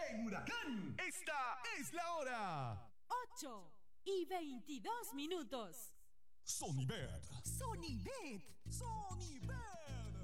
En Huracán, esta es la hora. 8:22. Sonibet. Sonibet. Sonibet.